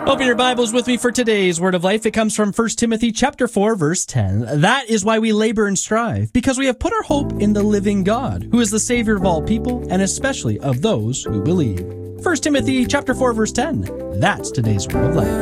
Open your Bibles with me for today's Word of Life. It comes from 1 Timothy chapter 4, verse 10. That is why we labor and strive, because we have put our hope in the living God, who is the Savior of all people, and especially of those who believe. 1 Timothy chapter 4, verse 10. That's today's Word of Life.